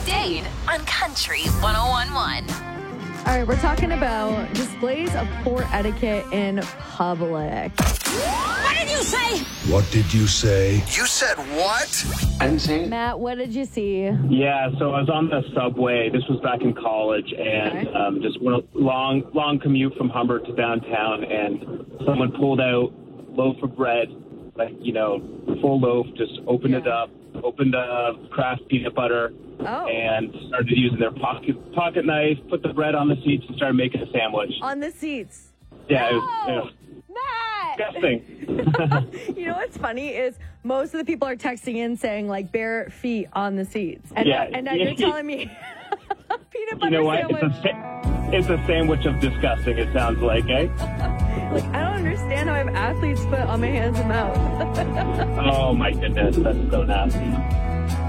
Dade on Country 101.1. All right, we're talking about displays of poor etiquette in public. What did you say? What did you say? You said what? I didn't say it. Matt, what did you see? Yeah, so I was on the subway. This was back in college, and just went a long commute from Humber to downtown, and someone pulled out loaf of bread, like, full loaf, just opened it up, opened a Kraft peanut butter, and started using their pocket knife, put the bread on the seats, and started making a sandwich. On the seats? Yeah, No! it was Matt! disgusting. You know what's funny is most of the people are texting in saying, like, bare feet on the seats. And, and now you're telling me peanut butter You know what? sandwich. It's a sandwich of disgusting, it sounds like, eh? Like, I don't understand how I have athlete's foot on my hands and mouth. Oh, my goodness. That's so nasty.